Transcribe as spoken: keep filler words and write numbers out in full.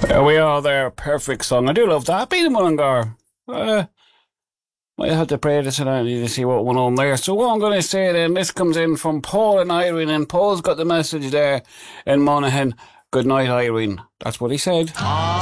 There we are there, perfect song. I do love that. Beat Mullingar. Uh, might have to pray this and I need to see what went on there. So what I'm going to say then, this comes in from Paul and Irene, and Paul's got the message there in Monaghan. Good night, Irene. That's what he said.